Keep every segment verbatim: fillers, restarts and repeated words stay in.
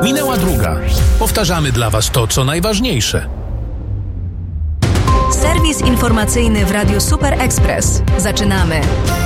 Minęła druga. Powtarzamy dla Was to, co najważniejsze. Serwis informacyjny w Radiu Super Express. Zaczynamy.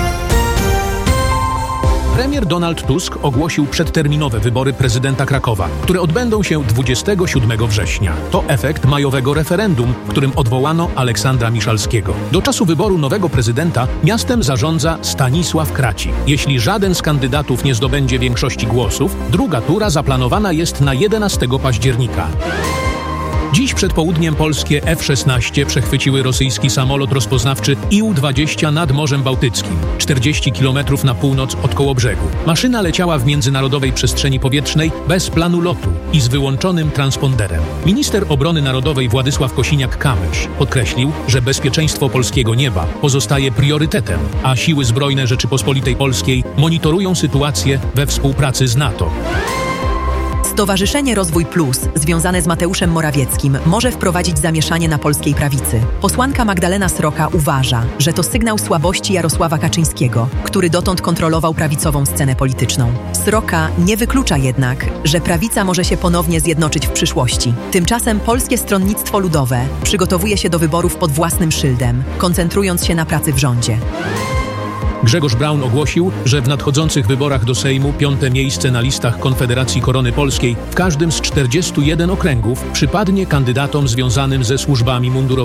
Premier Donald Tusk ogłosił przedterminowe wybory prezydenta Krakowa, które odbędą się dwudziestego siódmego września. To efekt majowego referendum, w którym odwołano Aleksandra Miszalskiego. Do czasu wyboru nowego prezydenta miastem zarządza Stanisław Kracik. Jeśli żaden z kandydatów nie zdobędzie większości głosów, druga tura zaplanowana jest na jedenastego października. Dziś przed południem polskie F szesnaście przechwyciły rosyjski samolot rozpoznawczy I U dwadzieścia nad Morzem Bałtyckim, czterdzieści kilometrów na północ od Kołobrzegu. Maszyna leciała w międzynarodowej przestrzeni powietrznej bez planu lotu i z wyłączonym transponderem. Minister Obrony Narodowej Władysław Kosiniak-Kamysz podkreślił, że bezpieczeństwo polskiego nieba pozostaje priorytetem, a siły zbrojne Rzeczypospolitej Polskiej monitorują sytuację we współpracy z NATO. Stowarzyszenie Rozwój Plus, związane z Mateuszem Morawieckim, może wprowadzić zamieszanie na polskiej prawicy. Posłanka Magdalena Sroka uważa, że to sygnał słabości Jarosława Kaczyńskiego, który dotąd kontrolował prawicową scenę polityczną. Sroka nie wyklucza jednak, że prawica może się ponownie zjednoczyć w przyszłości. Tymczasem Polskie Stronnictwo Ludowe przygotowuje się do wyborów pod własnym szyldem, koncentrując się na pracy w rządzie. Grzegorz Braun ogłosił, że w nadchodzących wyborach do Sejmu piąte miejsce na listach Konfederacji Korony Polskiej w każdym z czterdziestu jeden okręgów przypadnie kandydatom związanym ze służbami mundurowymi.